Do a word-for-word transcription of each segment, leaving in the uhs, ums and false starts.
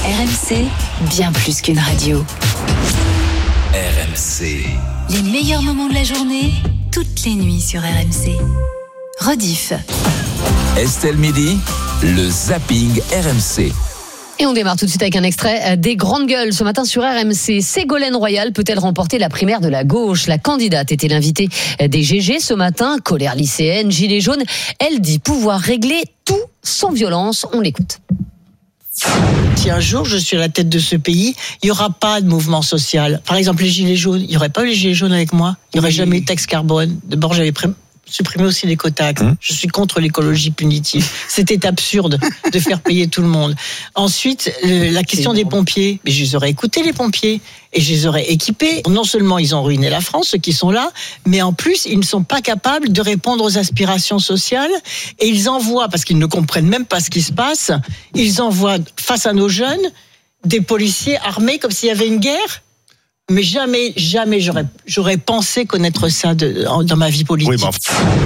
R M C, bien plus qu'une radio. R M C. Les meilleurs moments de la journée, toutes les nuits sur R M C. Rediff. Estelle Midi, le zapping R M C. Et on démarre tout de suite avec un extrait des grandes gueules. Ce matin sur R M C, Ségolène Royal peut-elle remporter la primaire de la gauche ? La candidate était l'invitée des G G ce matin. Colère lycéenne, gilets jaunes. Elle dit pouvoir régler tout sans violence. On l'écoute. Si un jour je suis à la tête de ce pays, il n'y aura pas de mouvement social. Par exemple, les gilets jaunes, il n'y aurait pas eu les gilets jaunes avec moi. Il n'y aurait oui. jamais eu de taxe carbone. D'abord, j'avais pré- supprimé aussi les quotas. Mmh. Je suis contre l'écologie punitive. C'était absurde de faire payer tout le monde. Ensuite, le, la question des pompiers. Mais je les aurais écoutés, les pompiers. Et je les aurais équipés. Non seulement ils ont ruiné la France, ceux qui sont là, mais en plus, ils ne sont pas capables de répondre aux aspirations sociales. Et ils envoient, parce qu'ils ne comprennent même pas ce qui se passe, ils envoient face à nos jeunes des policiers armés comme s'il y avait une guerre. Mais jamais, jamais j'aurais, j'aurais pensé connaître ça de, dans ma vie politique. Oui, bah...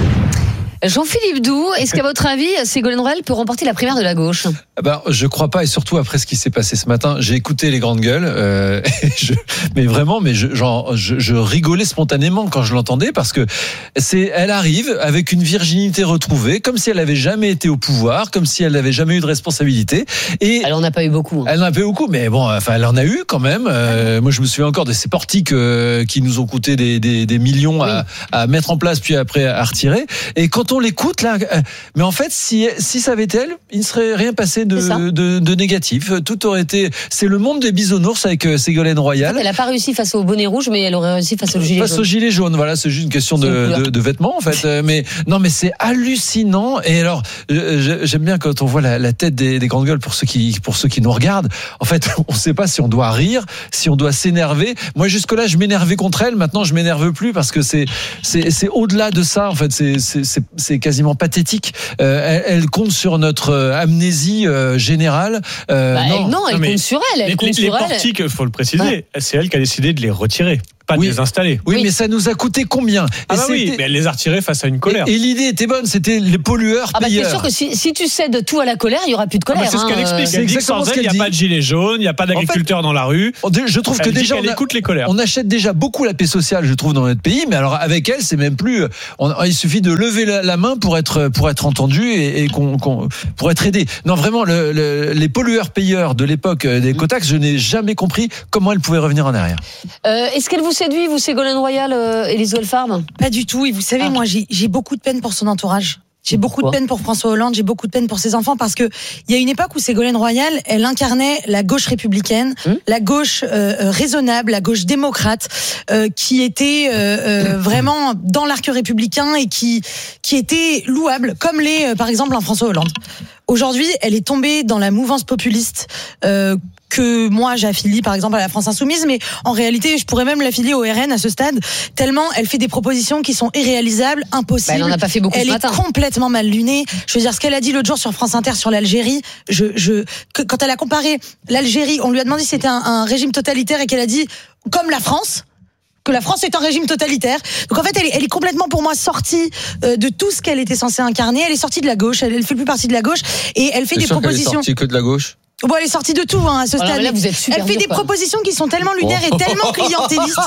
Jean-Philippe Doux, est-ce qu'à votre avis, Ségolène Royal peut remporter la primaire de la gauche ? Ben, je crois pas, et surtout après ce qui s'est passé ce matin, j'ai écouté les grandes gueules, euh, je, mais vraiment, mais je, genre, je, je rigolais spontanément quand je l'entendais parce que c'est, elle arrive avec une virginité retrouvée, comme si elle avait jamais été au pouvoir, comme si elle n'avait jamais eu de responsabilité. Et elle en a pas eu beaucoup. Elle en a pas eu beaucoup, mais bon, enfin, elle en a eu quand même. Euh, moi, je me souviens encore de ces portiques euh, qui nous ont coûté des, des, des millions à, oui. à mettre en place, puis après à retirer. Et quand on l'écoute là, mais en fait, si si ça avait été elle, il ne serait rien passé de, de, de négatif. Tout aurait été. C'est le monde des bisounours avec Ségolène Royal. Elle n'a pas réussi face au bonnet rouge, mais elle aurait réussi face au gilet jaune. Face au gilet jaune, voilà, c'est juste une question de, de, de vêtements en fait. Mais non, mais c'est hallucinant. Et alors, j'aime bien quand on voit la, la tête des, des grandes gueules pour ceux qui pour ceux qui nous regardent. En fait, on ne sait pas si on doit rire, si on doit s'énerver. Moi, jusque là, je m'énervais contre elle. Maintenant, je m'énerve plus parce que c'est c'est c'est au-delà de ça. En fait, c'est c'est c'est c'est quasiment pathétique. Euh, elle, elle compte sur notre amnésie euh, générale. Euh, bah, non. Elle, non, elle non, compte sur elle. Elle les, compte les, sur les elle. portiques, il faut le préciser, ah. c'est elle qui a décidé de les retirer. Pas oui. de les installer. Oui, oui, mais ça nous a coûté combien ? Ah bah oui, mais elle les a retirés face à une colère. Et, et l'idée était bonne, c'était les pollueurs ah bah payeurs. C'est sûr que si, si tu cèdes tout à la colère, il y aura plus de colère. Ah bah c'est ce qu'elle hein. explique. Elle dit que sans elle, il n'y a dit. pas de gilets jaunes, il n'y a pas d'agriculteurs en fait, dans la rue. Je trouve que elle déjà, on, a, écoute les colères. On achète déjà beaucoup la paix sociale, je trouve, dans notre pays. Mais alors avec elle, c'est même plus. On, il suffit de lever la, la main pour être pour être entendu et, et qu'on, qu'on, pour être aidé. Non, vraiment, le, le, les pollueurs payeurs de l'époque des quotas, je n'ai jamais compris comment elle pouvait revenir en arrière. Euh, est-ce qu'elle vous séduit, vous, Ségolène Royal, euh, Élise Wolfard ? Pas du tout. Et vous savez, ah. moi, j'ai, j'ai beaucoup de peine pour son entourage. J'ai beaucoup Pourquoi de peine pour François Hollande, j'ai beaucoup de peine pour ses enfants parce que il y a une époque où Ségolène Royal, elle incarnait la gauche républicaine, mmh. la gauche euh, raisonnable, la gauche démocrate, euh, qui était euh, euh, vraiment dans l'arc républicain et qui qui était louable, comme les, euh, par exemple, un François Hollande. Aujourd'hui, elle est tombée dans la mouvance populiste. Euh, que moi j'affilie par exemple à la France Insoumise, mais en réalité je pourrais même l'affilier au R N à ce stade, tellement elle fait des propositions qui sont irréalisables, impossibles. Bah, elle en a pas fait beaucoup elle ce est matin. Complètement mal lunée. Je veux dire, ce qu'elle a dit l'autre jour sur France Inter sur l'Algérie, je, je, que, quand elle a comparé l'Algérie, on lui a demandé si c'était un, un régime totalitaire et qu'elle a dit comme la France, que la France est un régime totalitaire. Donc en fait, elle est, elle est complètement pour moi sortie euh, de tout ce qu'elle était censée incarner. Elle est sortie de la gauche, elle, elle fait plus partie de la gauche et elle fait C'est des sûr propositions. Elle est sortie que de la gauche. Bon, elle est sortie de tout hein, à ce stade. Alors là, vous êtes super elle fait dur, des quoi. propositions qui sont tellement lunaires et tellement clientélistes.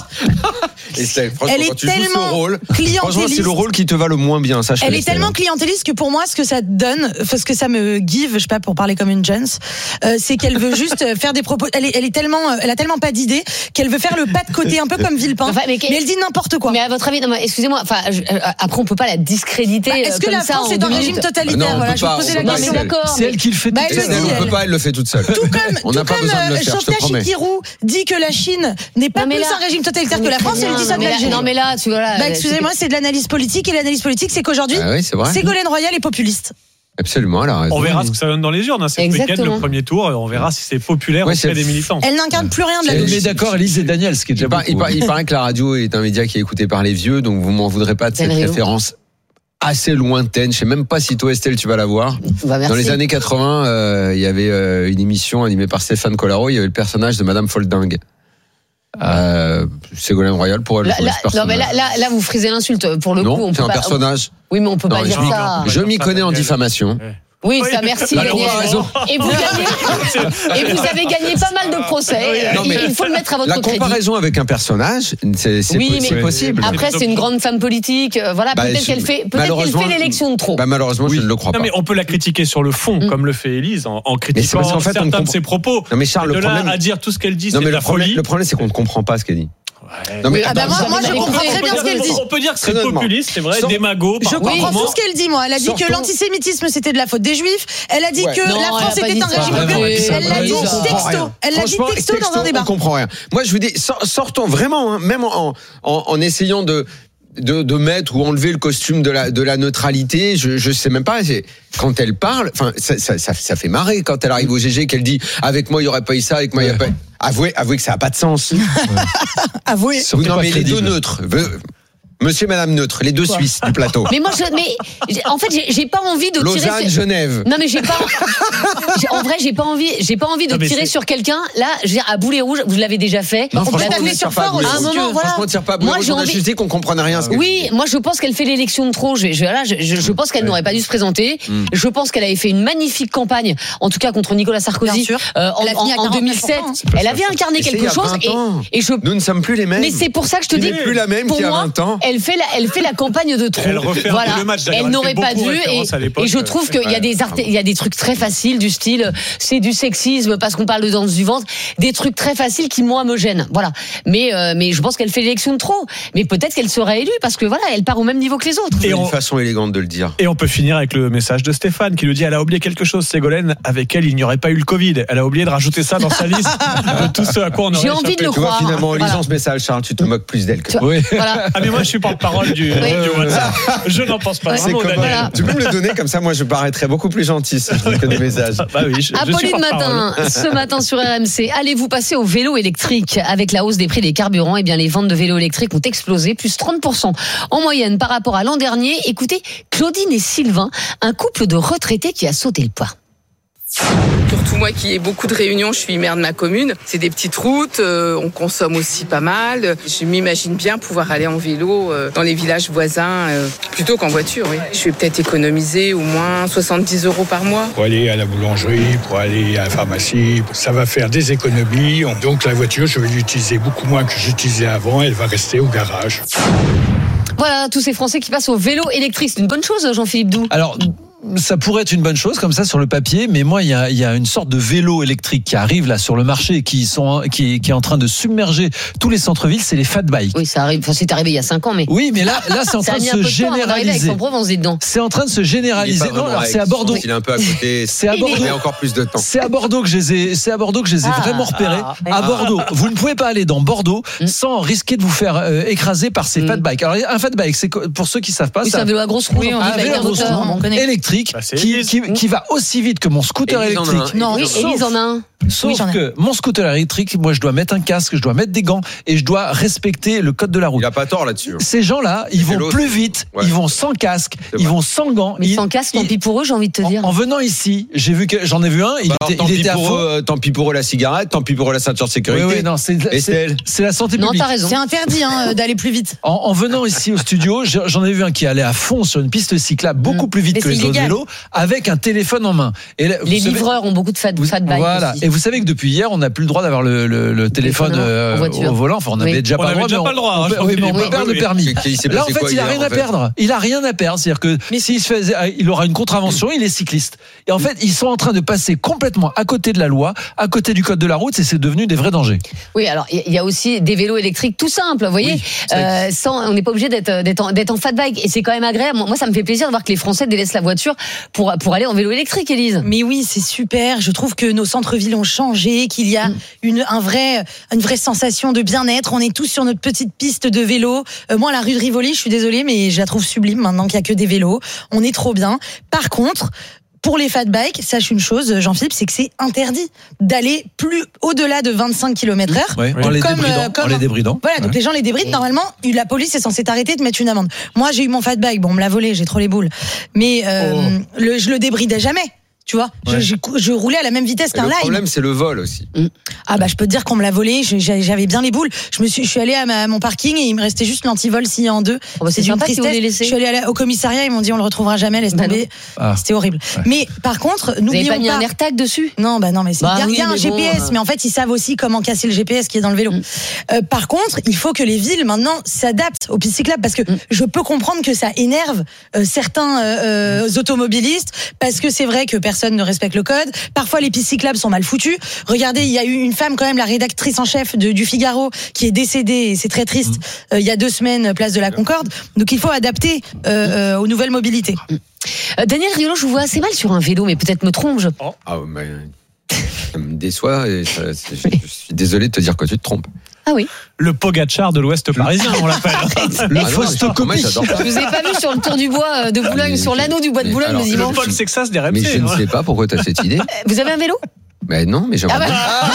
Et c'est, franchement, elle est quand tu joues ce rôle, franchement, c'est le rôle qui te va le moins bien. Ça, je elle est tellement hein. clientéliste que pour moi, ce que ça donne, ce que ça me give, je sais pas pour parler comme une Jones, euh, c'est qu'elle veut juste faire des propos. Elle est, elle est tellement, elle a tellement pas d'idées qu'elle veut faire le pas de côté, un peu comme Villepin. Enfin, mais, mais elle dit n'importe quoi. Mais à votre avis, non, mais excusez-moi. Enfin, je, euh, après, on peut pas la discréditer. Bah, est-ce que comme la ça, France est un régime totalitaire bah non, voilà, je vais poser la question. D'accord. C'est elle qui le fait. Bah, elle ne peut pas, elle le fait toute seule. Tout comme, on n'a pas besoin de le faire, je te promets. Chikirou dit que la Chine n'est pas plus un régime totalitaire que la France, elle dit ça de l'Algérie. Non mais là, tu vois là. Bah excusez-moi, c'est de l'analyse politique et l'analyse politique, c'est qu'aujourd'hui, ah oui, c'est vrai. Ségolène Royal est populiste. Absolument, elle a raison. On verra ce que ça donne dans les urnes. Hein. C'est le week-end, le premier tour. On verra si c'est populaire ouais, auprès c'est... des militants. Elle n'incarne plus rien de la gauche. Mais d'accord, Élise et Daniel, ce qui est déjà il, par, il, il paraît que la radio est un média qui est écouté par les vieux, donc vous m'en voudrez pas de cette référence assez lointaine. Je sais même pas si toi, Estelle, tu vas la voir. Bah, dans les années quatre-vingts, euh, il y avait euh, une émission animée par Stéphane Collaro. Il y avait le personnage de Madame Folding. Euh, Ségolène Royal pour elle. Là, là, non mais là, là, là, vous frisez l'insulte pour le non, coup. On c'est peut un pas, personnage. Oui, mais on peut non, pas dire je ça. Je m'y connais en diffamation. Oui, ça, merci. La Daniel. comparaison. Et vous gagnez, et vous avez gagné pas mal de procès. Non, mais il faut le mettre à votre La crédit. comparaison avec un personnage, c'est, c'est, Oui, po- mais c'est possible. Après, c'est une grande femme politique. euh, Voilà, Bah, peut-être je- qu'elle fait, peut-être qu'elle malheureusement, fait l'élection de trop. Bah, malheureusement, Oui. je ne le crois Non, pas. mais on peut la critiquer sur le fond, Mm. comme le fait Élise, en, en Mais c'est critiquant parce qu'en fait, on certains comprend- de ses propos. Non, mais Charles, de le là problème. à dire tout ce qu'elle dit, Non, c'est mais de la le problème, folie. le problème, c'est qu'on ne comprend pas ce qu'elle dit. Ouais. Non, mais Ah bah attends, moi, moi, je vous avez comprends compris. très bien ce qu'elle dit. On peut dire que c'est Très honnêtement. populiste, c'est vrai, Sort- démago. Je par comprends moment. tout ce qu'elle dit, moi. Elle a dit Sortons- que l'antisémitisme, c'était de la faute des juifs. Elle a dit Ouais. que Non, la elle a France pas était dit un ça. régime Elle a de pas dit ça. Elle l'a Elle dit a pas dit ça. texto. Elle l'a dit Franchement, texto dans un débat. On comprend rien. Moi, je vous dis, sor- sortons vraiment, hein, même en, en, en essayant de, de, de mettre ou enlever le costume de la, de la neutralité. Je, je sais même pas. c'est- Quand elle parle, enfin, ça, ça, ça, ça fait marrer quand elle arrive au G G, qu'elle dit avec moi il y aurait pas eu ça, avec moi il y a pas. Avouez, avouez que ça a pas de sens. Avouez. Oui, non, pas mais les crédible. deux neutres. Ve- Monsieur et Madame neutre, les deux Suisses du plateau. Mais moi, je, mais j'ai- en fait, j'ai- j'ai pas envie de tirer. Lausanne, sur- Genève. Non mais j'ai pas. j'ai- En vrai, j'ai pas envie. J'ai pas envie de Non, mais tirer c'est- sur quelqu'un. Là, je veux dire, à boulet rouge, vous l'avez déjà fait. Non, On peut franchement, taper on sur tire pas à fort boulet à un rouge. moment. Voilà. Franchement, on tire pas à boulet Moi, rouge, j'ai on a envie- juste dit qu'on comprenait rien à ce qu'elle Oui, moi je pense qu'elle fait l'élection de trop. Je, je, là, je, je, je pense qu'elle n'aurait pas dû se présenter. Mm. Je pense qu'elle avait fait une magnifique campagne, en tout cas contre Nicolas Sarkozy, Bien sûr. euh, en, Elle a fini à en- en deux mille sept. quarante-neuf Elle avait incarné Mais c'est quelque il y a chose vingt et, ans. et je. Nous ne sommes plus les mêmes. Mais c'est pour ça que je te Tu dis. n'es plus la même pour qu'il y a moi, vingt ans. Elle fait la, elle fait la campagne de trop. Elle refait un voilà. peu le match, d'ailleurs. Elle Elle n'aurait fait pas beaucoup dû. Et, référence à l'époque. et je trouve qu'il y a Ouais, des art- il y a des trucs très faciles du style, c'est du sexisme parce qu'on parle de danse du ventre, des trucs très faciles qui moi me gênent. Voilà. Mais euh, mais je pense qu'elle fait l'élection de trop. Mais peut-être qu'elle sera élue parce que voilà, elle part au même niveau que les autres. C'est Et une on- façon élégante de le dire. Et on peut finir avec le message de Stéphane qui nous dit elle a oublié quelque chose, Ségolène, avec elle il n'y aurait pas eu le Covid. Elle a oublié de rajouter ça dans sa liste de tout ce à quoi on aurait J'ai envie de échappé. le Tu vois, croire. finalement, en lisant Voilà. ce message, Charles, tu te moques plus d'elle que Tu vois, Oui. Voilà. Ah mais moi je suis porte-parole du, Oui. du WhatsApp. Je n'en pense pas Ouais. vraiment, C'est Daniel. Voilà. Tu peux me le donner comme ça, moi je paraîtrais beaucoup plus gentil si je que des messages. Bah oui, je, je suis Apolline porte-parole. Matin, ce matin sur R M C, allez-vous passer au vélo électrique? Avec la hausse des prix des carburants, eh bien les ventes de vélos électriques ont explosé, plus trente pour cent en moyenne par rapport à l'an dernier. Écoutez, Claudine et Sylvain, un couple de retraités qui a sauté le pas. Surtout moi qui ai beaucoup de réunions, je suis maire de ma commune. C'est des petites routes, euh, on consomme aussi pas mal. Je m'imagine bien pouvoir aller en vélo euh, dans les villages voisins euh, plutôt qu'en voiture. Oui. Je vais peut-être économiser au moins soixante-dix euros par mois. Pour aller à la boulangerie, pour aller à la pharmacie, ça va faire des économies. Donc la voiture, je vais l'utiliser beaucoup moins que j'utilisais avant. Elle va rester au garage. Voilà, tous ces Français qui passent au vélo électrique. C'est une bonne chose, Jean-Philippe Doux. Alors, ça pourrait être une bonne chose comme ça sur le papier, mais moi il y a, il y a une sorte de vélo électrique qui arrive là sur le marché, qui sont, qui, qui est en train de submerger tous les centres-villes, c'est les fat bikes. Oui, ça arrive. Enfin, c'est arrivé il y a cinq ans, mais. Oui, mais là, là c'est en Ça train a de mis un se peu de temps avant d'arriver avec généraliser. son Provence dedans. C'est en train de se Il est généraliser. pas Non, vraiment alors avec c'est à son- Bordeaux. Il est un peu à côté. C'est à Bordeaux. Il y a encore plus de temps. C'est à Bordeaux que je les ai, c'est à Bordeaux que je les ai Ah, vraiment repérés. ah, à ah. Bordeaux, vous ne pouvez pas aller dans Bordeaux Mm. sans risquer de vous faire euh, écraser par ces Mm. fat bikes. Alors un fat bike, c'est quoi- pour ceux qui savent pas, Oui, c'est un vélo à grosse roue. Oui, on en dit fait, un avec vélo un à grosse moteur. roue on connaît. électrique Bah, c'est qui, Élise. qui, qui va aussi vite que mon scooter Élise en a électrique. un. Non, Oui, Élise en a un. Élise en a un. Sauf Oui, j'en ai. que mon scooter électrique, moi, je dois mettre un casque, je dois mettre des gants et je dois respecter le code de la route. Il a pas tort là-dessus. Ces gens-là, ils Les vont vélos, plus c'est- vite, Ouais. ils vont sans casque, C'est ils vrai. vont sans gants. Mais Ils- sans casque, tant ils- pis pour eux, j'ai envie de te en, dire. en venant ici, j'ai vu que j'en ai vu un, il Bah alors, était, tant, il pis était à pour fond. eux, tant pis pour eux la cigarette, tant pis pour eux la ceinture de Oui, sécurité. oui, non, c'est, c'est, Estelle. c'est la santé Non, publique. t'as raison. C'est interdit hein, d'aller plus vite. En, en venant ici au studio, j'ai- j'en ai vu un qui allait à fond sur une piste cyclable, beaucoup Mm. plus vite Mais que c'est les autres illégal. vélos, avec un téléphone en main. Et là, vous Les savez- livreurs ont beaucoup de fat, vous- fat bikes voilà. aussi. Et vous savez que depuis hier, on n'a plus le droit d'avoir le, le, le téléphone Téléphone euh, en voiture. au volant. Enfin, on n'avait Oui. déjà On pas le avait droit, déjà mais pas on, le droit, hein, on peut, je pense oui, mais qu'il on est peut pas- perdre oui, le oui. permis. Qu'est-ce qui s'est Là, en passé fait, quoi il a hier, rien en à fait perdre. Il a rien à perdre. C'est-à-dire que s'il se faisait, il aura une contravention, il est cycliste. Et en fait, ils sont en train de passer complètement à côté de la loi, à côté du code de la route, et c'est devenu des vrais dangers. Oui, alors il y a aussi des vélos électriques tout simples, vous voyez. Oui, Euh, sans, on n'est pas obligé d'être d'être en, d'être en fat bike, et c'est quand même agréable. Moi, ça me fait plaisir de voir que les Français délaissent la voiture pour pour aller en vélo électrique, Élise. Mais oui, c'est super. Je trouve que nos centres-villes ont changé, qu'il y a Mm. une, un vrai, une vraie sensation de bien-être. On est tous sur notre petite piste de vélo. Euh, moi, la rue de Rivoli, je suis désolée, mais je la trouve sublime maintenant qu'il y a que des vélos. On est trop bien. Par contre, pour les fat bikes, sache une chose, Jean-Philippe, c'est que c'est interdit d'aller plus au-delà de vingt-cinq kilomètres heure. Ouais, Oui. en les Comme, débridant. euh, comme- en les débridant. Voilà, donc Ouais. les gens les débrident. Normalement, la police est censée t'arrêter et te mettre une amende. Moi, j'ai eu mon fat bike. Bon, on me l'a volé, j'ai trop les boules. Mais euh, le, je le débridais jamais. Tu vois, Ouais. je, je, je roulais à la même vitesse Et qu'un le lime. problème, c'est le vol aussi. Ah bah je peux te dire qu'on me l'a volé, je- j'avais bien les boules. Je me suis, je suis allée à, ma- à mon parking et il me restait juste l'antivol scié en deux. Oh bah, c'est d'une sympa qu'ils vous tristesse. l'aient laissé. Je suis allée à la- au commissariat, ils m'ont dit on le retrouvera jamais, laisse Bah tomber. Ah. C'était horrible. Ouais. Mais par contre, Vous n'avez n'oublions pas mis pas. un AirTag dessus? Non, bah non, mais c'est Bah il y a, oui, il y a un mais G P S, bon, euh. mais en fait, ils savent aussi comment casser le G P S qui est dans le vélo. Mm. Euh, par contre, il faut que les villes maintenant s'adaptent aux pistes cyclables parce que Mm. je peux comprendre que ça énerve euh, certains euh, euh, automobilistes parce que c'est vrai que personne ne respecte le code. Parfois, les pistes cyclables sont mal foutues. Regardez, il y a eu une femme quand même, la rédactrice en chef de, du Figaro, qui est décédée, et c'est très triste, euh, il y a deux semaines, place de la Concorde. Donc il faut adapter euh, euh, aux nouvelles mobilités. Euh, Daniel Riolo, je vous vois assez mal sur un vélo, mais peut-être me trompe-je. Ah, mais, ça me déçoit et ça- c'est- je, je suis désolé de te dire que tu te trompes. Ah oui. Le Pogacar de l'Ouest parisien, on l'appelle. Le ah moi, j'adore ça. Je vous ai pas vu sur le tour du bois de Boulogne, Mais sur je- l'anneau du bois de mais Boulogne alors, le le dimanche. Paul Sexas des R M C. Mais je ne sais pas pourquoi tu as cette idée. Vous avez un vélo? Ben non, mais j'aimerais Ah bah.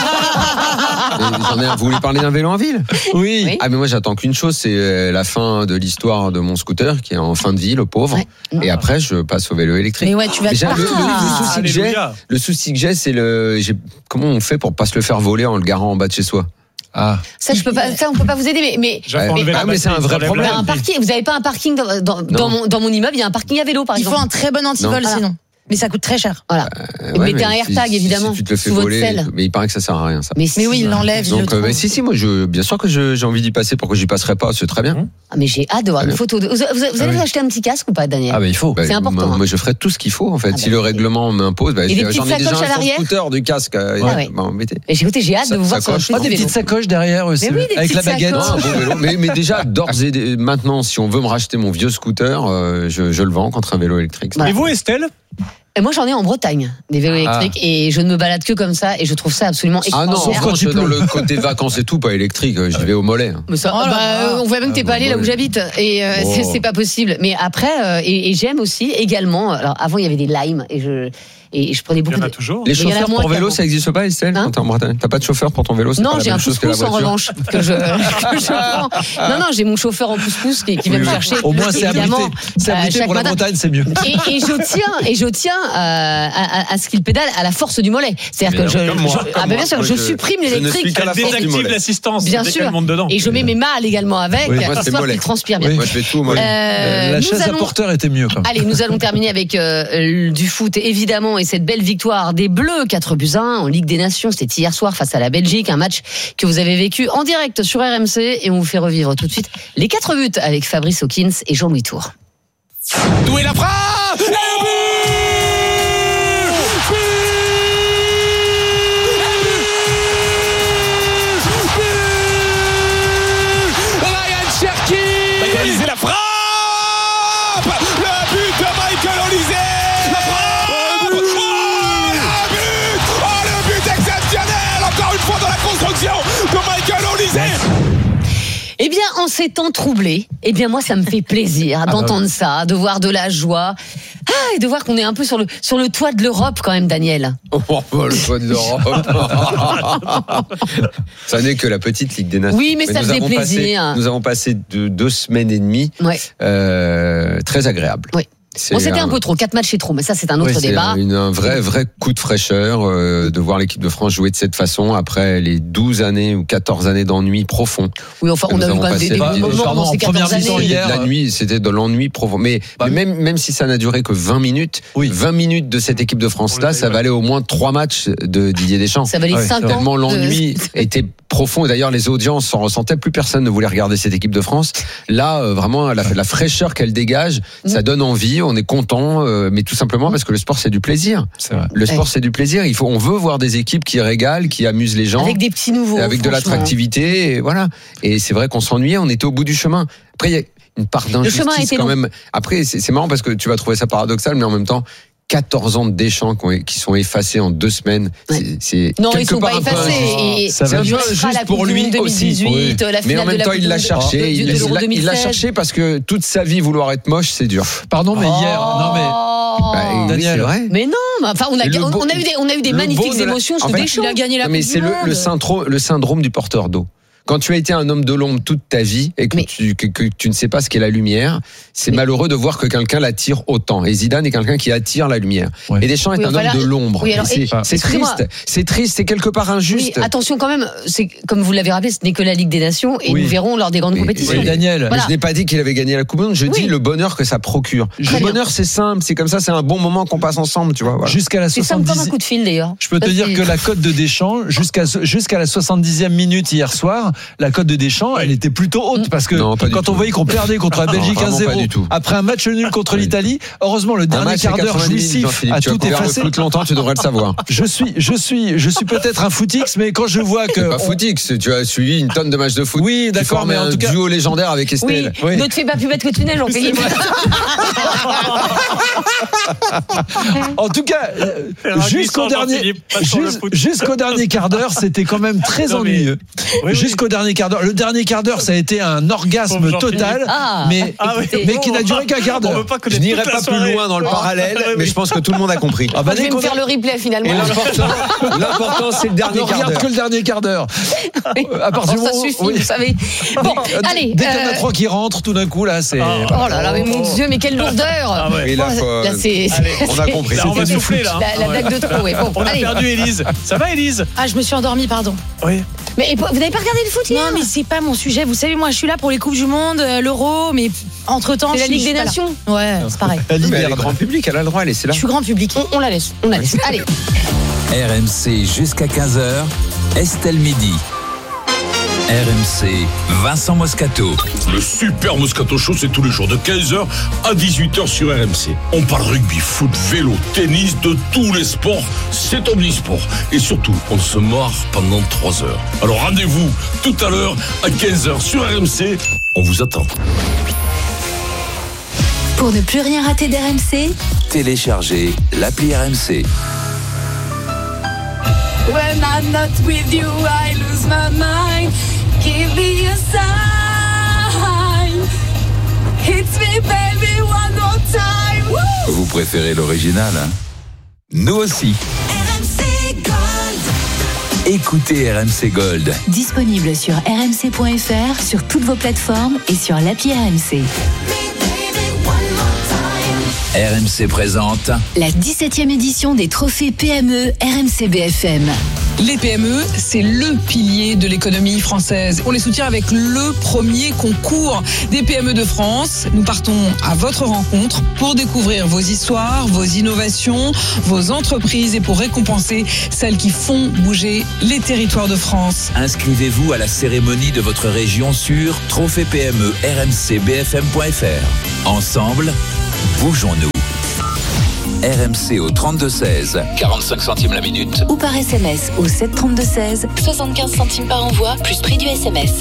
bien. Mais j'en ai un- vous voulez parler d'un vélo en ville? Oui. Oui. Ah mais moi j'attends qu'une chose, c'est euh, la fin de l'histoire de mon scooter qui est en fin de vie, le pauvre. Ouais. Et après je passe au vélo électrique. Mais ouais, tu vas Mais te j'ai- le, le- le Ah, souci que j'ai, Alléluia. le souci que j'ai, c'est le, j'ai- comment on fait pour pas se le faire voler en le garant en bas de chez soi? Ah. Ça, je peux pas, ça, on peut pas vous aider, mais, mais, J'ai fait Ouais, enlever mais- la ah, mais c'est un batterie, vrai je relève problème. la un batterie. parking, vous avez pas un parking dans, dans, dans mon, dans mon immeuble, il y a un parking à vélo, par il exemple. faut un très bon antivol Non. sinon. Mais ça coûte très cher. Voilà. Euh, Vous ouais, mettez mais un si- AirTag, si- évidemment, Si tu te le fais sous votre voler, selle. mais il paraît que ça sert à rien ça. Mais, Mais si. oui, il l'enlève. il le Donc euh, trouve. mais si si moi je bien sûr que je- j'ai envie d'y passer, pourquoi j'y passerai pas, c'est très bien. Ah, mais j'ai hâte de voir Très une bien. photo. De... Vous, vous- vous allez Ah oui. vous acheter un petit casque ou pas, Daniel? Ah, bah, il faut. Bah, C'est important, Moi, hein. moi, je ferai tout ce qu'il faut en fait. Ah, si bah, le c'est- règlement m'impose, bah, Et des j'ai- petites j'en ai déjà sacoches à un sur l'arrière scooter du casque. euh, Ouais, ouais. bah, embêté. Mais écoutez, j'ai hâte de Ça- vous voir sur un sacoche, chute pas de Des vélo. petites sacoches derrière aussi. Mais oui, des avec la petites baguette. Non, sacoches. un beau vélo. Mais, mais déjà, d'ores et dé- maintenant, si on veut me racheter mon vieux scooter, euh, je, je le vends contre un vélo électrique. Voilà. Et vous, Estelle? Et moi, j'en ai en Bretagne, des vélos Ah. électriques, et je ne me balade que comme ça, et je trouve ça absolument Ah non, extraordinaire. quand je suis dans le côté vacances et tout, pas électrique, j'y vais au mollet. hein. Mais ça, Oh là bah, là. euh, on voit même que t'es Ah, pas allé bah, là où ouais. j'habite, et euh, Oh. c'est, c'est pas possible. Mais après, euh, et, et j'aime aussi également. Alors avant, il y avait des limes, et je et je prenais Il y beaucoup. en a de... toujours. Les Mais il y en a chauffeurs moins pour vélo, qu'avant. ça existe pas, Estelle, Hein quand t'es en Bretagne? T'as pas de chauffeur pour ton vélo? C'est Non, pas la j'ai un même chose que la pouce-pouce en voiture. revanche que je, que je prends. Non, non, j'ai mon chauffeur en pouce-pouce qui, qui vient Oui, me oui. chercher. Au moins, c'est évidemment, abrité. C'est euh, abrité chaque pour la matin. Bretagne, c'est mieux. Et, et je tiens, et je tiens euh, à, à, à ce qu'il pédale à la force du mollet. C'est-à-dire que Mais je, non, comme moi, je- comme ah ben moi. bien sûr, Moi, je, je- supprime je ne l'électrique. suis qu'à la Elle force du désactive mollet. l'assistance. Bien dès sûr. qu'elle monte dedans. Et je mets mes mâles également avec, Oui. euh, Moi, c'est histoire mollet. qu'il transpire bien. Oui. Moi, je fais tout au mollet. Euh, La nous chaise à allons- porteur était mieux quand même. Allez, nous allons terminer avec euh, du foot, évidemment, et cette belle victoire des Bleus, quatre buts à un en Ligue des Nations. C'était hier soir face à la Belgique, un match que vous avez vécu en direct sur R M C, et on vous fait revivre tout de suite les quatre buts avec Fabrice Hawkins et Jean-Louis Tour. Doué la frappe. Et but. But. Ryan Cherki. Égaliser la frappe. Le but de Michael Olise. La frappe. Oh, le but. Oh, le but exceptionnel. Encore une fois dans la construction de Michael Olise. Eh bien, en ces temps troublés, eh bien moi, ça me fait plaisir d'entendre ça, de voir de la joie, ah, et de voir qu'on est un peu sur le sur le toit de l'Europe quand même, Daniel. Oh, le toit de l'Europe. Ça n'est que la petite Ligue des Nations. Oui, mais ça nous faisait avons passé- plaisir. nous avons passé de, deux semaines et demie Ouais. euh, très agréables. Oui. C'est Bon, c'était un un- peu trop, quatre matchs c'est trop, mais ça c'est un autre Oui, c'est débat. une- un vrai, vrai coup de fraîcheur euh, de voir l'équipe de France jouer de cette façon après les douze années ou quatorze années d'ennui profond. Oui, enfin, que on nous a eu avons quand même des, passé. des Bah, bons moments pardon, dans en ces première quatorze mi-temps années. hier. La nuit, c'était de l'ennui profond. Mais, Bah, mais même, même si ça n'a duré que vingt minutes, Oui. vingt minutes de cette équipe de France-là, ça valait au moins trois matchs de Didier Deschamps. Ça valait Ouais, cinq ans. Tellement de- l'ennui était profond. Et d'ailleurs, les audiences s'en ressentaient. Plus personne ne voulait regarder cette équipe de France. Là, euh, vraiment, la, la fraîcheur qu'elle dégage, ça donne envie. On est content, euh, mais tout simplement parce que le sport, c'est du plaisir. C'est vrai. Le sport, Ouais. c'est du plaisir. Il faut, on veut voir des équipes qui régalent, qui amusent les gens. Avec des petits nouveaux. Et avec de franchement. l'attractivité, et voilà. Et c'est vrai qu'on s'ennuyait, on était au bout du chemin. Après, il y a une part chemin a d'injustice été quand long. même. Après, c'est c'est marrant parce que tu vas trouver ça paradoxal, mais en même temps, quatorze ans de Deschamps qui ont- qui sont effacés en deux semaines, Ouais. c'est- c'est Non, ils quelque sont part pas un peu effacés. injuste. Et Ça C'est va un il peu sera juste la pour Coupe du lui Monde deux mille dix-huit, aussi. la Mais finale en de même la temps, Coupe il du l'a Monde cherché. de- de Il l'Euro il l'a- il l'a deux mille seize. cherché parce que toute sa vie, vouloir être moche, c'est dur. Pardon, mais hier, non mais Oh. Bah, oui, Daniel. c'est vrai. Mais non, mais enfin, on a, Et le on, beau- on a eu des, on a eu des le magnifiques beau de la- émotions en sous fait, Deschamps. Il a gagné la Non, mais Coupe c'est du le, Monde. le, syndrome, le syndrome du porteur d'eau. quand tu as été un homme de l'ombre toute ta vie et que, Mais... tu, que, que tu ne sais pas ce qu'est la lumière, c'est Mais... malheureux de voir que quelqu'un l'attire autant. Et Zidane est quelqu'un qui attire la lumière. Ouais. Et Deschamps est oui, un voilà, homme de l'ombre. Oui, alors, c'est, et, c'est triste. C'est triste. C'est quelque part injuste. Oui, attention quand même. C'est comme vous l'avez rappelé, ce n'est que la Ligue des Nations et oui. nous verrons lors des grandes oui, compétitions. Oui, Daniel. Voilà. Je n'ai pas dit qu'il avait gagné la Coupe du Monde. Je oui. dis le bonheur que ça procure. Très le bonheur, bien. C'est simple. C'est comme ça. C'est un bon moment qu'on passe ensemble, tu vois. Voilà. Jusqu'à la c'est soixante-dix... simple comme un coup de fil d'ailleurs. Je peux te dire que la cote de Deschamps, jusqu'à jusqu'à la soixante-dixième minute hier soir, la cote de Deschamps, elle était plutôt haute parce que non, quand on voyait qu'on perdait contre la Belgique un zéro après un match nul contre l'Italie, heureusement le dernier quart d'heure jouissif a tout effacé. Plus longtemps, tu devrais le savoir. Je suis, je suis, je suis peut-être un footix, mais quand je vois que c'est pas footix, tu as suivi une tonne de matchs de foot. Oui, d'accord, mais en tout cas, un duo légendaire avec Estelle. Oui, oui. Ne te fais pas plus bête que tu n'es, Jean-Philippe. En tout cas, jusqu'au dernier, jusqu'au dernier quart d'heure, c'était quand même très non, ennuyeux. Oui, jusqu'au oui. dernier quart d'heure, le dernier quart d'heure, ça a été un orgasme total, ah, mais ah, oui. mais qui n'a duré qu'un quart d'heure. Je n'irai pas plus loin dans le parallèle, mais je pense que tout le monde a compris. Ah bah, je vais me faire le replay finalement. Et l'important, l'important, c'est le dernier quart d'heure. On regarde que le dernier quart d'heure. À partir du moment, ça suffit, oui. vous savez. Bon, dès, allez. Dès euh... qu'il y en a trois qui rentrent, tout d'un coup, là, c'est. Oh, oh là là, mais mon Dieu, mais quelle lourdeur. Ah ouais. Là, faut... là, c'est. Allez, on a compris. Là, on va souffler là. La, la blague de trop, oui. Bon, on a allez. perdu Élise. Ça va, Élise? Ah, je me suis endormie, pardon. Oui. Mais vous n'avez pas regardé le foot hier? Non, mais c'est pas mon sujet. Vous savez, moi, je suis là pour les Coupes du Monde, l'Euro, mais entre temps, c'est je la Ligue des Nations. Ouais, c'est pareil. Elle est grand public, elle a le droit, elle est là. Je suis grand public. On, on la laisse, on la laisse. Allez. R M C jusqu'à quinze heures, Estelle Midi. R M C, Vincent Moscato. Le super Moscato Show, c'est tous les jours de quinze heures à dix-huit heures sur R M C. On parle rugby, foot, vélo, tennis, de tous les sports. C'est omnisport. Et surtout, on se marre pendant trois heures. Alors rendez-vous tout à l'heure à quinze heures sur R M C. On vous attend. Pour ne plus rien rater d'R M C, téléchargez l'appli R M C. When I'm not with you, I lose my mind. Give me a sign. Hit me, baby, one more time. Woo! Vous préférez l'original, hein? Nous aussi. R M C Gold. Écoutez R M C Gold. Disponible sur r m c point f r, sur toutes vos plateformes et sur l'appli R M C. R M C présente la dix-septième édition des trophées P M E R M C B F M. Les P M E, c'est le pilier de l'économie française. On les soutient avec le premier concours des P M E de France. Nous partons à votre rencontre pour découvrir vos histoires, vos innovations, vos entreprises et pour récompenser celles qui font bouger les territoires de France. Inscrivez-vous à la cérémonie de votre région sur trophée P M E R M C B F M point f r. Ensemble, bougeons-nous. R M C au trente-deux seize, quarante-cinq centimes la minute. Ou par S M S au sept trente-deux seize, soixante-quinze centimes par envoi, plus prix du S M S.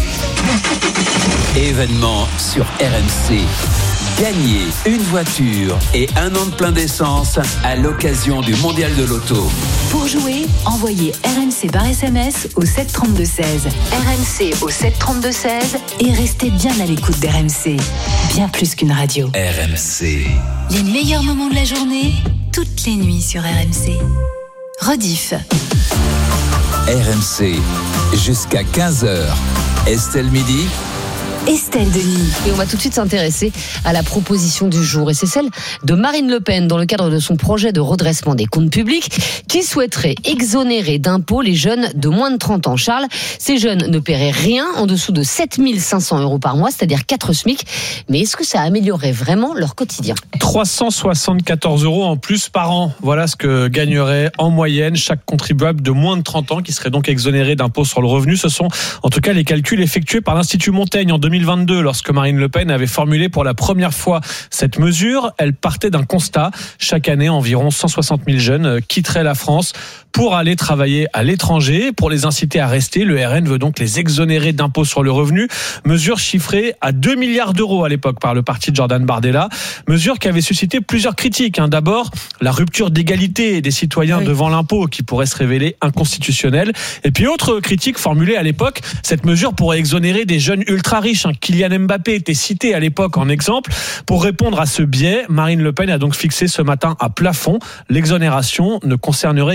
Événement sur R M C. Gagnez une voiture et un an de plein d'essence à l'occasion du Mondial de l'Auto. Pour jouer, envoyez R M C par S M S au sept trente-deux seize. R M C au sept trente-deux seize et restez bien à l'écoute d'R M C. Bien plus qu'une radio. R M C. Les meilleurs moments de la journée, toutes les nuits sur R M C. Rediff. R M C, jusqu'à quinze heures. Estelle Midi. Estelle Denis. Et on va tout de suite s'intéresser à la proposition du jour. Et c'est celle de Marine Le Pen dans le cadre de son projet de redressement des comptes publics qui souhaiterait exonérer d'impôts les jeunes de moins de trente ans. Charles, ces jeunes ne paieraient rien en dessous de sept mille cinq cents euros par mois, c'est-à-dire quatre SMIC. Mais est-ce que ça améliorerait vraiment leur quotidien ? trois cent soixante-quatorze euros en plus par an. Voilà ce que gagnerait en moyenne chaque contribuable de moins de trente ans qui serait donc exonéré d'impôts sur le revenu. Ce sont en tout cas les calculs effectués par l'Institut Montaigne en deux mille vingt-deux lorsque Marine Le Pen avait formulé pour la première fois cette mesure. Elle partait d'un constat. Chaque année, environ cent soixante mille jeunes quitteraient la France pour aller travailler à l'étranger. Pour les inciter à rester, le R N veut donc les exonérer d'impôts sur le revenu. Mesure chiffrée à deux milliards d'euros à l'époque par le parti de Jordan Bardella. Mesure qui avait suscité plusieurs critiques. D'abord, la rupture d'égalité des citoyens oui. devant l'impôt qui pourrait se révéler inconstitutionnelle. Et puis, autre critique formulée à l'époque, cette mesure pourrait exonérer des jeunes ultra riches. Kylian Mbappé était cité à l'époque en exemple. Pour répondre à ce biais, Marine Le Pen a donc fixé ce matin à plafond. L'exonération ne concernerait que les jeunes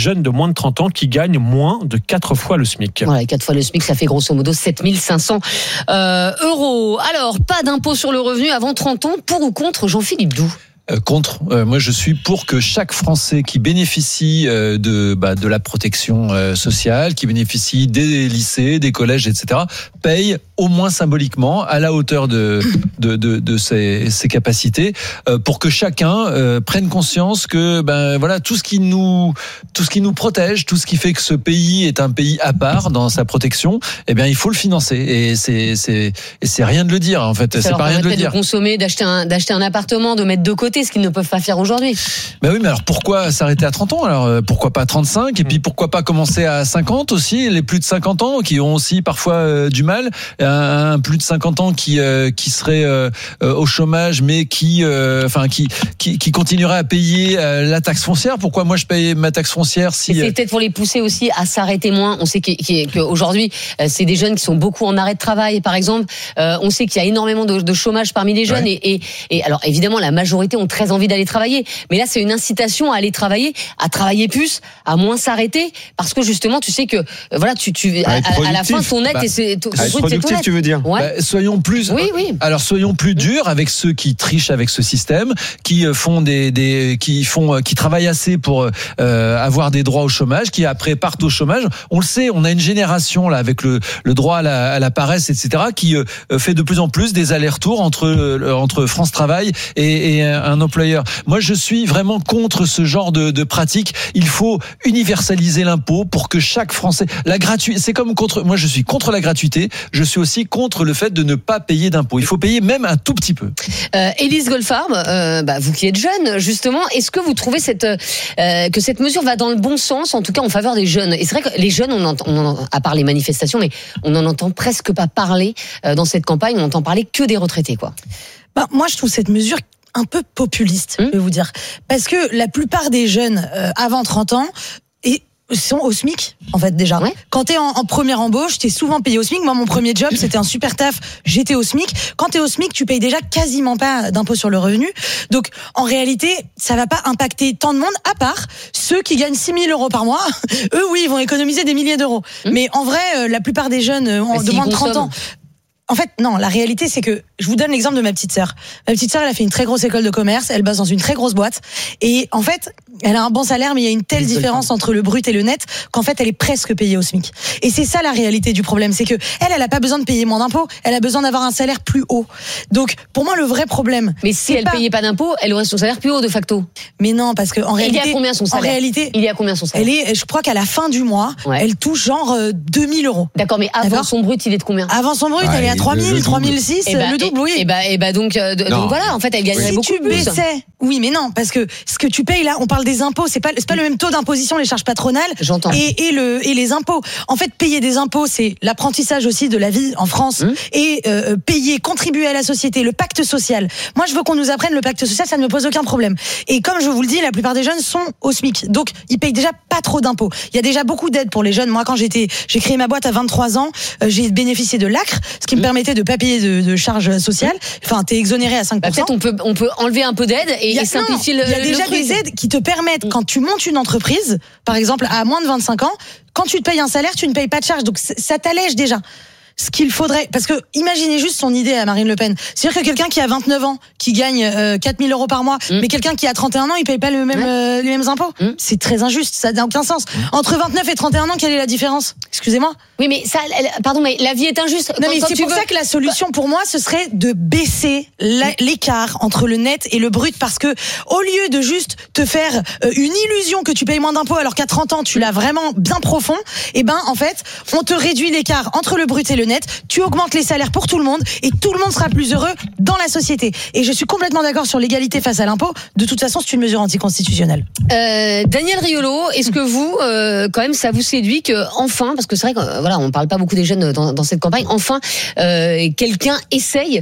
jeunes de moins de trente ans qui gagnent moins de quatre fois le SMIC. Voilà, quatre fois le SMIC, ça fait grosso modo sept mille cinq cents euh, euros. Alors, pas d'impôt sur le revenu avant trente ans, pour ou contre Jean-Philippe Doux? Euh, contre. Euh, moi, je suis pour que chaque Français qui bénéficie euh, de bah, de la protection euh, sociale, qui bénéficie des lycées, des collèges, et cetera, paye au moins symboliquement à la hauteur de de de, de ses, ses capacités, euh, pour que chacun euh, prenne conscience que ben voilà tout ce qui nous tout ce qui nous protège, tout ce qui fait que ce pays est un pays à part dans sa protection, eh bien il faut le financer. Et c'est c'est et c'est rien de le dire en fait. Ça c'est leur pas rien de le permettrait dire. De consommer, d'acheter un d'acheter un appartement, de mettre de côté, ce qu'ils ne peuvent pas faire aujourd'hui. Ben oui, mais alors pourquoi s'arrêter à trente ans? Alors pourquoi pas trente-cinq? Et puis pourquoi pas commencer à cinquante aussi? Les plus de cinquante ans qui ont aussi parfois euh, du mal. Un, un plus de cinquante ans qui euh, qui serait euh, euh, au chômage, mais qui euh, enfin qui, qui qui continuerait à payer euh, la taxe foncière. Pourquoi moi je paye ma taxe foncière si? Et c'est peut-être pour les pousser aussi à s'arrêter moins. On sait qu'aujourd'hui euh, c'est des jeunes qui sont beaucoup en arrêt de travail, par exemple. Euh, on sait qu'il y a énormément de, de chômage parmi les jeunes. Ouais. Et, et, et alors évidemment la majorité ont très envie d'aller travailler, mais là c'est une incitation à aller travailler, à travailler plus, à moins s'arrêter, parce que justement tu sais que voilà tu tu à, à la fin ton net bah, et c'est ton brut, c'est ton net. Tu veux dire? Ouais. Bah, soyons plus. Oui, oui. Alors soyons plus durs avec ceux qui trichent avec ce système, qui font des des qui font qui travaillent assez pour euh, avoir des droits au chômage, qui après partent au chômage. On le sait, on a une génération là avec le le droit à la, à la paresse, et cetera, qui euh, fait de plus en plus des allers-retours entre euh, entre France Travail et, et un employeur. Moi, je suis vraiment contre ce genre de, de pratique. Il faut universaliser l'impôt pour que chaque Français, la gratuité, c'est comme contre, moi je suis contre la gratuité, je suis aussi contre le fait de ne pas payer d'impôt. Il faut payer même un tout petit peu. Euh, Élise Goldfarb, euh, bah, vous qui êtes jeune, justement, est-ce que vous trouvez cette, euh, que cette mesure va dans le bon sens, en tout cas en faveur des jeunes? Et c'est vrai que les jeunes, on entend, on en, à part les manifestations, mais on n'en entend presque pas parler euh, dans cette campagne, on n'entend parler que des retraités, quoi. Bah, moi, je trouve cette mesure un peu populiste, mmh. je vais vous dire. Parce que la plupart des jeunes euh, avant trente ans et sont au SMIC, en fait, déjà. Ouais. Quand t'es en, en première embauche, t'es souvent payé au SMIC. Moi, mon premier job, c'était un super taf. J'étais au SMIC. Quand t'es au SMIC, tu payes déjà quasiment pas d'impôt sur le revenu. Donc, en réalité, ça va pas impacter tant de monde, à part ceux qui gagnent six mille euros par mois. Eux, oui, ils vont économiser des milliers d'euros. Mmh. Mais en vrai, euh, la plupart des jeunes euh, de moins de trente ans... En fait, non, la réalité, c'est que, je vous donne l'exemple de ma petite sœur. Ma petite sœur, elle a fait une très grosse école de commerce, elle bosse dans une très grosse boîte, et en fait, elle a un bon salaire, mais il y a une telle différence entre le brut et le net, qu'en fait, elle est presque payée au SMIC. Et c'est ça la réalité du problème, c'est que, elle, elle a pas besoin de payer moins d'impôts, elle a besoin d'avoir un salaire plus haut. Donc, pour moi, le vrai problème. Mais si elle pas... payait pas d'impôts, elle aurait son salaire plus haut, de facto. Mais non, parce que, en réalité. Il y a combien son salaire? En réalité. Il y a combien son salaire? Elle est, je crois qu'à la fin du mois, ouais. elle touche genre euh, deux mille euros. D'accord, mais avant D'accord son brut, il est de combien? Avant son brut, ah, elle est à trois mille, trois mille six, et bah, le double, oui. Et bah, et bah donc, euh, donc voilà, en fait, elle gagnerait si beaucoup tu plus. Baissais, oui, mais non, parce que ce que tu payes là, on parle des impôts, c'est pas, c'est pas le même taux d'imposition, les charges patronales. J'entends. Et, et le, et les impôts. En fait, payer des impôts, c'est l'apprentissage aussi de la vie en France. Hum. Et euh, payer, contribuer à la société, le pacte social. Moi, je veux qu'on nous apprenne le pacte social, ça ne me pose aucun problème. Et comme je vous le dis, la plupart des jeunes sont au SMIC. Donc, ils payent déjà pas trop d'impôts. Il y a déjà beaucoup d'aides pour les jeunes. Moi, quand j'étais, j'ai créé ma boîte à vingt-trois ans, euh, j'ai bénéficié de l'A C R, ce qui hum. me permettait de pas payer de, de charges sociales. Enfin, t'es exonéré à cinq pour cent. Bah, peut-être on peut, on peut enlever un peu d'aide et, et simplifier le. Il y a déjà des aides qui te permettent, mmh. quand tu montes une entreprise, par exemple à moins de vingt-cinq ans, quand tu te payes un salaire, tu ne payes pas de charges. Donc ça t'allège déjà. Ce qu'il faudrait, parce que imaginez juste son idée à Marine Le Pen. C'est-à-dire que quelqu'un qui a vingt-neuf ans, qui gagne euh, quatre mille euros par mois, mmh. mais quelqu'un qui a trente et un ans, il paye pas le même, ouais. euh, les mêmes impôts. Mmh. C'est très injuste, ça n'a aucun sens. Mmh. Entre vingt-neuf et trente et un ans, quelle est la différence? Excusez-moi. Oui, mais ça, pardon, mais la vie est injuste. Non, quand, mais quand c'est tu pour veux... ça que la solution pour moi, ce serait de baisser la, l'écart entre le net et le brut, parce que au lieu de juste te faire euh, une illusion que tu payes moins d'impôts alors qu'à trente ans tu l'as vraiment bien profond, et ben en fait, on te réduit l'écart entre le brut et le net, tu augmentes les salaires pour tout le monde et tout le monde sera plus heureux dans la société. Et je suis complètement d'accord sur l'égalité face à l'impôt. De toute façon, c'est une mesure anticonstitutionnelle. Euh, Daniel Riolo, est-ce que vous, euh, quand même, ça vous séduit que enfin, parce que c'est vrai que voilà, on parle pas beaucoup des jeunes dans, dans cette campagne, enfin, euh, quelqu'un essaye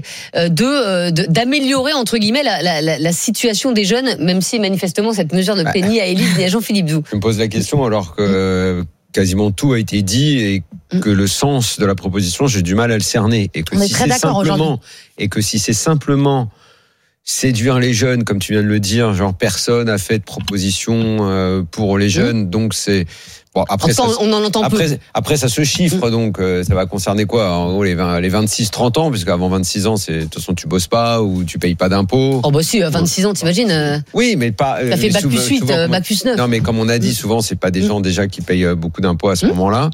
de, de d'améliorer entre guillemets la, la, la, la situation des jeunes, même si manifestement cette mesure ne plaît ni à Élise ni à Jean-Philippe Doux. Je me pose la question alors que quasiment tout a été dit et que le sens de la proposition, j'ai du mal à le cerner. Et que On si est très c'est d'accord simplement, aujourd'hui. et que si c'est simplement séduire les jeunes, comme tu viens de le dire, genre personne a fait de proposition euh, pour les jeunes, mmh. donc c'est bon après ça, ça, on en entend après, peu. Après ça se chiffre, mmh. donc euh, ça va concerner quoi en gros les vingt, les vingt-six trente ans, puisque avant vingt-six ans, c'est de toute façon tu bosses pas ou tu payes pas d'impôts. Oh bah si, à vingt-six ans, t'imagines euh, oui, mais pas. Ça fait bac souvent, plus huit, souvent, euh, bac plus neuf. Non, mais comme on a dit, souvent c'est pas des gens déjà qui payent beaucoup d'impôts à ce mmh. moment-là.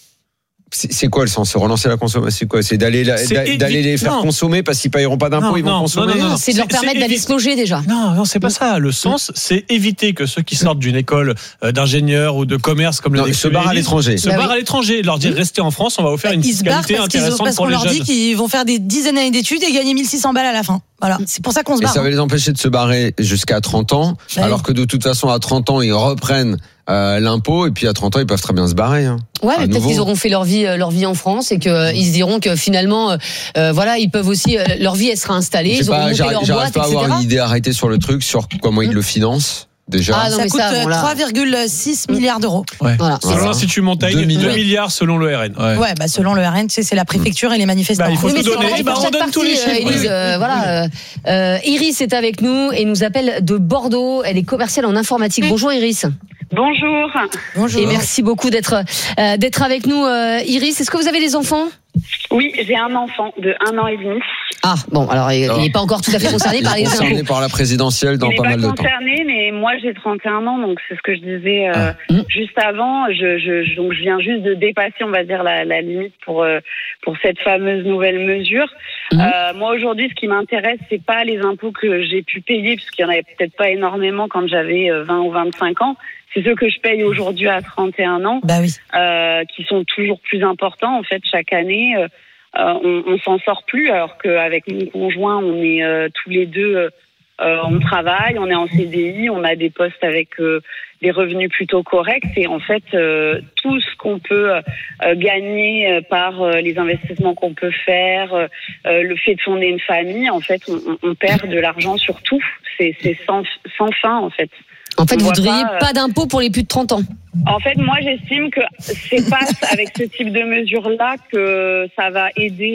C'est, c'est quoi le sens? C'est relancer la consommation? C'est quoi? C'est d'aller, la, c'est d'aller évi- les faire non. consommer parce qu'ils paieront pas d'impôts, non, ils vont non, consommer? Non, non, non, c'est de leur permettre d'aller se loger déjà. Non, non, c'est pas ça. Le sens, c'est éviter que ceux qui sortent d'une école d'ingénieur ou de commerce comme non, le se barrent à l'étranger. Se barrent à l'étranger. Leur dire restez en France, on va vous faire une fiscalité intéressante parce pour les jeunes. Parce qu'on leur dit qu'ils vont faire des dizaines d'années d'études et gagner mille six cents balles à la fin. Voilà, c'est pour ça qu'on se barre. Et ça va les empêcher de se barrer jusqu'à trente ans, bah alors oui. que de toute façon à trente ans ils reprennent euh, l'impôt et puis à trente ans ils peuvent très bien se barrer. Hein, ouais, mais peut-être qu'ils auront fait leur vie, leur vie en France et qu'ils euh, se diront que finalement, euh, voilà, ils peuvent aussi euh, leur vie elle sera installée, ils auront monté leur j'arrive boîte, pas à avoir une idée arrêtée sur le truc, sur comment ils le financent. Déjà. Ah non, ça coûte ça, bon, trois virgule six milliards d'euros. Ouais. Voilà. Selon voilà. l'Institut Montaigne, deux milliards. deux milliards selon le R N. Ouais, ouais bah selon le R N, tu sais, c'est la préfecture et les manifestants. Bah, il faut oui, tout donner. Vrai, bah, on donne partie, tous les chiffres. Élise, euh, voilà, euh, Iris est avec nous et nous appelle de Bordeaux. Elle est commerciale en informatique. Bonjour Iris. Bonjour. Bonjour. Et merci beaucoup d'être euh, d'être avec nous, euh, Iris. Est-ce que vous avez des enfants? Oui, j'ai un enfant de un an et demi. Ah bon, alors il n'est pas encore tout à fait concerné par les impôts. Concerné par la présidentielle dans pas, pas mal de temps. Il n'est pas concerné, mais moi j'ai trente et un ans, donc c'est ce que je disais euh, ah. juste avant. Je, je, donc je viens juste de dépasser, on va dire, la, la limite pour euh, pour cette fameuse nouvelle mesure. Mmh. Euh, moi aujourd'hui, ce qui m'intéresse, c'est pas les impôts que j'ai pu payer, parce qu'il y en avait peut-être pas énormément quand j'avais vingt ou vingt-cinq ans. C'est ceux que je paye aujourd'hui à trente et un ans, bah oui. euh, qui sont toujours plus importants en fait chaque année. Euh, on, on s'en sort plus, alors qu'avec mon conjoint, on est euh, tous les deux, euh, on travaille, on est en C D I, on a des postes avec euh, des revenus plutôt corrects, et en fait, euh, tout ce qu'on peut euh, gagner par euh, les investissements qu'on peut faire, euh, le fait de fonder une famille, en fait, on, on perd de l'argent sur tout. C'est, c'est sans, sans fin en fait. En fait, on vous ne voudriez pas, euh... pas d'impôts pour les plus de trente ans? En fait, moi, j'estime que c'est pas avec ce type de mesure-là que ça va aider,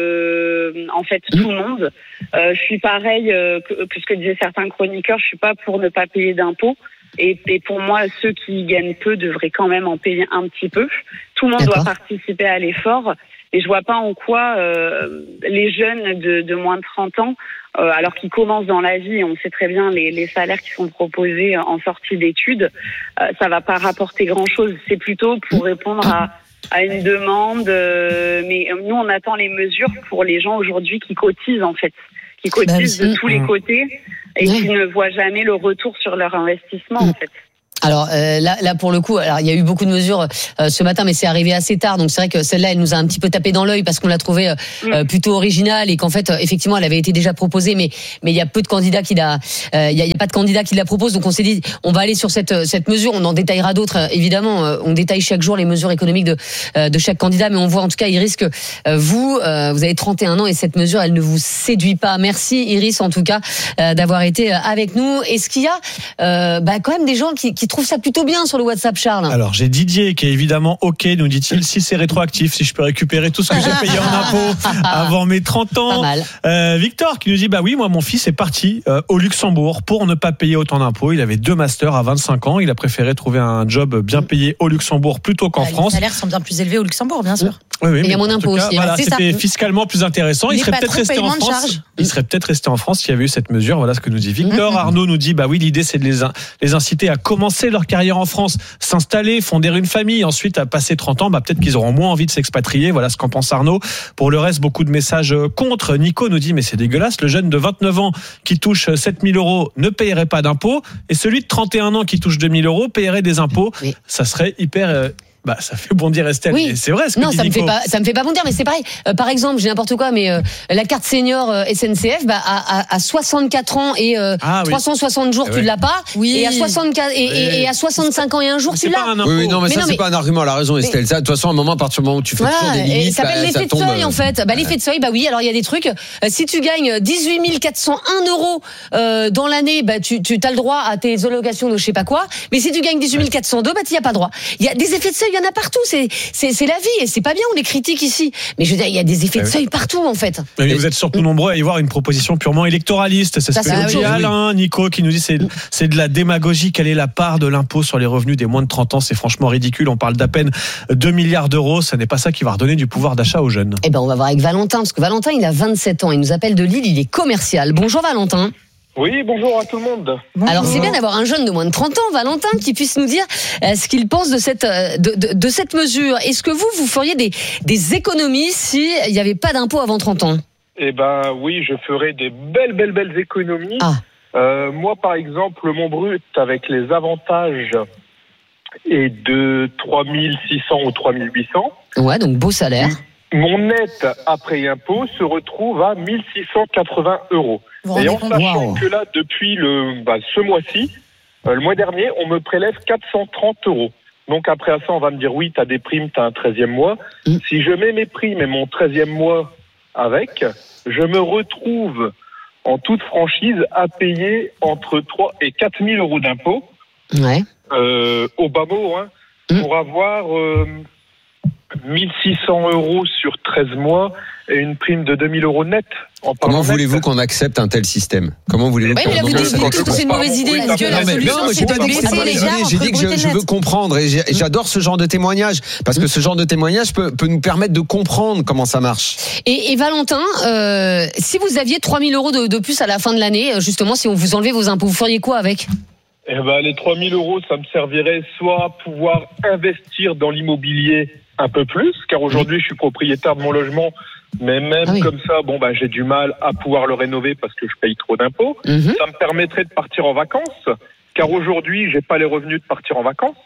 euh, en fait, tout le monde. Euh, je suis pareil euh, que, que ce que disaient certains chroniqueurs. Je suis pas pour ne pas payer d'impôts. Et, et pour moi, ceux qui gagnent peu devraient quand même en payer un petit peu. Tout le monde D'accord. doit participer à l'effort. Et je vois pas en quoi euh, les jeunes de, de moins de trente ans, euh, alors qu'ils commencent dans la vie, et on sait très bien les, les salaires qui sont proposés en sortie d'études, euh, ça va pas rapporter grand-chose. C'est plutôt pour répondre à, à une demande. Euh, mais nous, on attend les mesures pour les gens aujourd'hui qui cotisent, en fait, qui cotisent de tous les côtés et qui ne voient jamais le retour sur leur investissement, en fait. Alors euh, là, là pour le coup, alors il y a eu beaucoup de mesures euh, ce matin, mais c'est arrivé assez tard, donc c'est vrai que celle-là, elle nous a un petit peu tapé dans l'œil parce qu'on l'a trouvée euh, plutôt originale et qu'en fait, euh, effectivement, elle avait été déjà proposée, mais mais il y a peu de candidats qui la, euh, il y, a, il y a pas de candidats qui la proposent, donc on s'est dit, on va aller sur cette cette mesure. On en détaillera d'autres, euh, évidemment. Euh, on détaille chaque jour les mesures économiques de euh, de chaque candidat, mais on voit en tout cas, Iris, que euh, vous, euh, vous avez trente et un ans et cette mesure, elle ne vous séduit pas. Merci, Iris, en tout cas, euh, d'avoir été avec nous. Est-ce qu'il y a, euh, bah, quand même des gens qui, qui trouve ça plutôt bien sur le WhatsApp, Charles? Alors, j'ai Didier qui est évidemment OK, nous dit-il, si c'est rétroactif, si je peux récupérer tout ce que j'ai payé en impôts avant mes trente ans. Pas mal. Euh, Victor qui nous dit, bah oui, moi, mon fils est parti euh, au Luxembourg pour ne pas payer autant d'impôts. Il avait deux masters à vingt-cinq ans. Il a préféré trouver un job bien payé au Luxembourg plutôt qu'en bah, France. Les salaires sont bien plus élevés au Luxembourg, bien sûr. Oui, oui, il y a moins d'impôts aussi. Voilà, c'est c'était ça. fiscalement plus intéressant. Il, il serait peut-être resté en France. Il serait peut-être resté en France s'il y avait eu cette mesure. Voilà ce que nous dit Victor. Mmh. Arnaud nous dit, bah oui, l'idée c'est de les, les inciter à commencer leur carrière en France, s'installer, fonder une famille, ensuite à passer trente ans, bah peut-être qu'ils auront moins envie de s'expatrier. Voilà ce qu'en pense Arnaud. Pour le reste, beaucoup de messages contre. Nico nous dit, mais c'est dégueulasse. Le jeune de vingt-neuf ans qui touche sept mille euros ne payerait pas d'impôts, et celui de trente et un ans qui touche deux mille euros payerait des impôts. Oui. Ça serait hyper. Euh, Bah, ça fait bondir Estelle. Oui. C'est vrai ce que non, dit ça me Nico. fait pas, ça me fait pas bondir, mais c'est pareil. Euh, par exemple, j'ai n'importe quoi, mais euh, la carte senior euh, S N C F, bah, à, à, à soixante-quatre ans et euh, ah, oui. trois cent soixante jours, eh tu ouais. l'as pas. Oui. Et à soixante-quatre et, et, et à soixante-cinq ans et un jour, tu l'as. Oui, oui, non, mais, mais ça, non, c'est mais... pas un argument. Elle a raison, Estelle. Ça, de toute façon, à un moment, à partir du moment où tu fais voilà. toujours des limites, ça s'appelle bah, l'effet ça de tombe. seuil, en fait. Bah, l'effet de seuil, bah oui. Alors, il y a des trucs. Euh, si tu gagnes dix-huit mille quatre cent un euros euh, dans l'année, bah, tu, tu as le droit à tes allocations de je sais pas quoi. Mais si tu gagnes dix-huit mille quatre cent deux, bah, tu n'y as pas droit. Il y a des effets de seuil seuils, il y en a partout. C'est, c'est, c'est la vie et c'est pas bien, on les critique ici. Mais je veux dire, il y a des effets de seuil partout, en fait. Mais vous êtes surtout nombreux à y voir une proposition purement électoraliste. C'est ce Ça, que c'est nous dit autre chose. Alain, Nico, qui nous dit c'est, c'est de la démagogie. Quelle est la part de l'impôt sur les revenus des moins de trente ans? C'est franchement ridicule. On parle d'à peine deux milliards d'euros. Ce n'est pas ça qui va redonner du pouvoir d'achat aux jeunes. Eh ben, on va voir avec Valentin, parce que Valentin, il a vingt-sept ans. Il nous appelle de Lille, il est commercial. Bonjour Valentin. Oui, bonjour à tout le monde. Alors c'est bien d'avoir un jeune de moins de trente ans, Valentin, qui puisse nous dire euh, ce qu'il pense de cette, euh, de, de, de cette mesure. Est-ce que vous, vous feriez des, des économies s'il n'y avait pas d'impôt avant trente ans? Eh ben oui, je ferai des belles, belles, belles économies. Ah. Euh, moi, par exemple, mon brut avec les avantages est de trois mille six cents ou trois mille huit cents. Ouais, donc beau salaire. Mon net après impôt se retrouve à mille six cent quatre-vingts euros. Et en sachant Wow. que là, depuis le, bah, ce mois-ci, euh, le mois dernier, on me prélève quatre cent trente euros. Donc après ça, on va me dire oui, t'as des primes, t'as un treizième mois. Mm. Si je mets mes primes et mon treizième mois avec, je me retrouve en toute franchise à payer entre trois et quatre mille euros d'impôts. Ouais. Euh, au bas mot, hein, Mm. pour avoir euh, mille six cents euros sur treize mois et une prime de deux mille euros net. En Comment parlant voulez-vous net. qu'on accepte un tel système? Comment voulez-vous Ouais, qu'on mais là, vous qu'on- dites- vous dites que c'est une mauvaise idée, Oui, parce que non, la Non, mais solution, non, mais c'est j'ai de pas dit que c'était baisser une les mauvaise gares idée. J'ai entre dit que brut je, et je net. veux comprendre et j'ai- j'adore ce genre de témoignage parce que ce genre de témoignage peut, peut nous permettre de comprendre comment ça marche. Et, et Valentin, euh, si vous aviez trois mille euros de, de plus à la fin de l'année, euh, justement, si on vous enlevait vos impôts, vous feriez quoi avec? Eh ben, les trois mille euros, ça me servirait soit à pouvoir investir dans l'immobilier un peu plus, car aujourd'hui, je suis propriétaire de mon logement, mais même Ah oui. comme ça, bon, ben, j'ai du mal à pouvoir le rénover parce que je paye trop d'impôts. Mhm. Ça me permettrait de partir en vacances, car aujourd'hui, j'ai pas les revenus de partir en vacances.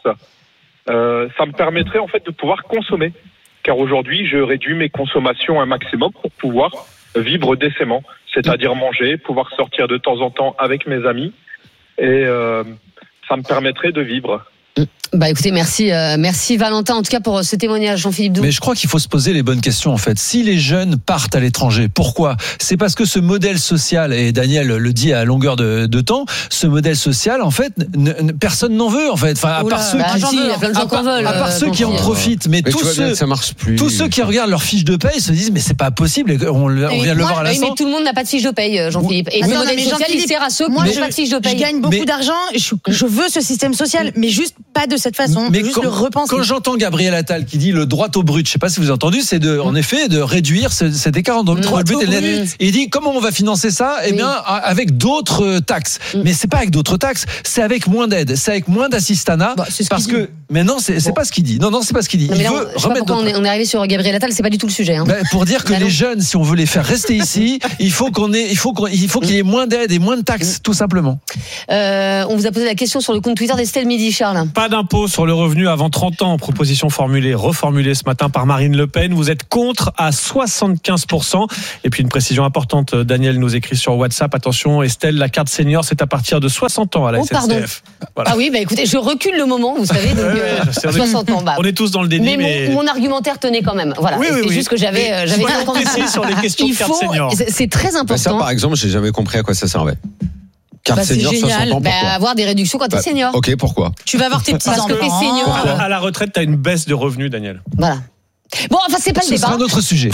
Euh, ça me permettrait, en fait, de pouvoir consommer, car aujourd'hui, je réduis mes consommations un maximum pour pouvoir vivre décemment, c'est-à-dire manger, pouvoir sortir de temps en temps avec mes amis, et euh, ça me permettrait de vivre. Bah écoutez, merci, euh, merci Valentin, en tout cas pour euh, ce témoignage, Jean-Philippe Doux. Mais je crois qu'il faut se poser les bonnes questions en fait. Si les jeunes partent à l'étranger, pourquoi? C'est parce que ce modèle social, et Daniel le dit à longueur de, de temps, ce modèle social, en fait, n- n- personne n'en veut en fait. Enfin, à Oula, part ceux bah qui, si, il y a plein de gens à part, qui en veulent, à part euh, ceux qui en Jean-Philippe. profitent, mais, Mais tous tu vois bien ceux, que ça marche plus. tous ceux qui regardent leur fiche de paye se disent mais c'est pas possible. Et on, le- on Et vient de le moi, voir à oui, l'instant. mais tout le monde n'a pas de fiche de paye, euh, Jean-Philippe. Et Attends, ce non, modèle mais social, il Jean-Philippe, sert à ceux qui moi, n'ont je- pas de fiche de Je paye. gagne beaucoup Mais- d'argent, je, je veux ce système social, mais juste pas de cette façon. Mais juste quand, le repenser. quand j'entends Gabriel Attal qui dit le droit au brut, je sais pas si vous avez entendu, c'est de, en effet, de réduire ce- cet écart entre Droit le brut au et le net. brut. Et il dit comment on va financer ça? Eh Oui. bien, a- avec d'autres euh, taxes. Mm. Mais c'est pas avec d'autres taxes, c'est avec moins d'aide, c'est avec moins d'assistanat. Bah, c'est ce parce qu'il que, mais non, c'est c'est Bon. pas ce qu'il dit. Non, non, c'est pas ce qu'il dit. Non, mais Il là, veut on- je sais pas remettre pourquoi on d'autres. est, on est arrivé sur Gabriel Attal, c'est pas du tout le sujet. Hein. Ben, pour dire que Bah non. les jeunes, si on veut les faire rester ici, il faut qu'on ait, il faut qu'on, il faut qu'il y ait moins d'aide et moins de taxes, tout simplement. Euh, on vous a posé la question sur le compte Twitter d'Estelle Midi, Charles. Pas d'impôt sur le revenu avant trente ans. Proposition formulée, reformulée ce matin par Marine Le Pen. Vous êtes contre à soixante-quinze pour cent. Et puis une précision importante, Daniel nous écrit sur WhatsApp. Attention, Estelle, la carte senior, c'est à partir de soixante ans à la Oh, S N C F. Voilà. Ah oui, bah écoutez, je recule le moment, vous savez, donc Ouais, euh, ouais, c'est- on est- soixante ans. Bah. On est tous dans le déni, Mais, mais. Mon, mon argumentaire tenait quand même. Voilà. Oui, Et oui, c'est oui. juste que j'avais, euh, Mais j'avais soyons cinquante ans. précis sur les questions Il de carte faut, senior. c'est- c'est très Bah, ça, important. par exemple, j'ai jamais compris à quoi ça servait. Carte Bah, c'est senior génial. soixante ans, Bah, pourquoi? avoir des réductions quand t'es Bah, senior. Ok, pourquoi? Tu vas voir tes petits Parce que t'es senior. À la- à la retraite, tu as une baisse de revenus, Daniel. Voilà. Bon, enfin, c'est pas le Ce débat. sera un autre sujet.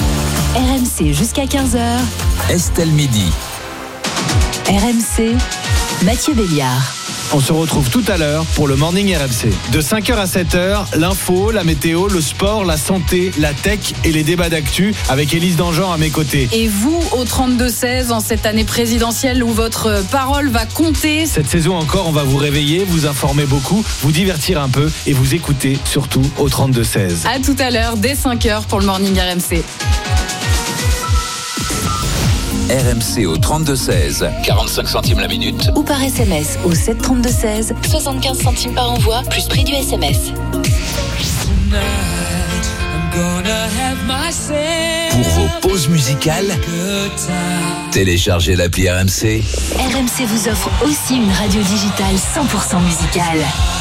R M C jusqu'à quinze heures. Estelle Midi. R M C, Mathieu Béliard. On se retrouve tout à l'heure pour le Morning R M C. De cinq heures à sept heures, l'info, la météo, le sport, la santé, la tech et les débats d'actu avec Élise Dangean à mes côtés. Et vous, au trente-deux seize, en cette année présidentielle où votre parole va compter. Cette saison encore, on va vous réveiller, vous informer beaucoup, vous divertir un peu et vous écouter surtout au trente-deux seize. À tout à l'heure, dès cinq heures pour le Morning R M C. R M C au trente-deux seize, quarante-cinq centimes la minute. Ou par S M S au sept trente-deux seize, soixante-quinze centimes par envoi, plus prix du S M S. Pour vos pauses musicales, téléchargez l'appli R M C. R M C vous offre aussi une radio digitale cent pour cent musicale.